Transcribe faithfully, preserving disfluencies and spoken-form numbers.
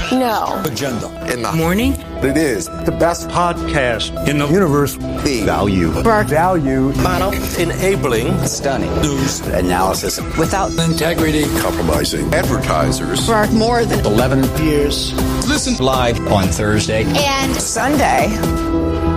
No. Agenda. In the morning. It is the best podcast in the universe. The value. Spark. Value. Model. Enabling. Stunning. News. Analysis. Without integrity. Compromising. Advertisers. Spark more than eleven years. Listen live on Thursday and Sunday.